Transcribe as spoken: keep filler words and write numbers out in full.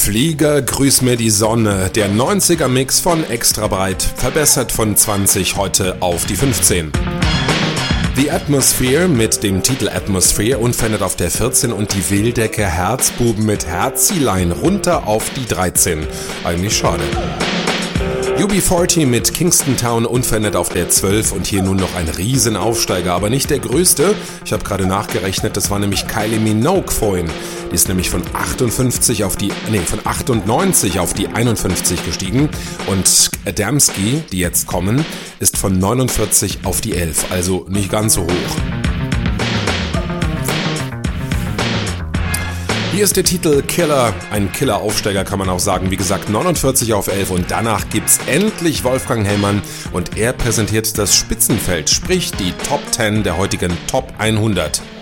Flieger, grüß mir die Sonne, der neunziger Mix von Extra Breit, verbessert von zwanzig heute auf die fünfzehn. The Atmosphere mit dem Titel Atmosphere unverändert auf der vierzehn und die Wildecke Herzbuben mit Herzilein runter auf die dreizehn. Eigentlich schade. U B vierzig mit Kingston Town unverändert auf der zwölf und hier nun noch ein Riesenaufsteiger, aber nicht der größte. Ich habe gerade nachgerechnet, das war nämlich Kylie Minogue vorhin. Die ist nämlich von achtundfünfzig auf die, nee, von achtundneunzig auf die einundfünfzig gestiegen und Adamski, die jetzt kommen, ist von neunundvierzig auf die elf, also nicht ganz so hoch. Hier ist der Titel Killer, ein Killer-Aufsteiger kann man auch sagen, wie gesagt neunundvierzig auf elf und danach gibt's endlich Wolfgang Hellmann und er präsentiert das Spitzenfeld, sprich die Top zehn der heutigen Top hundert.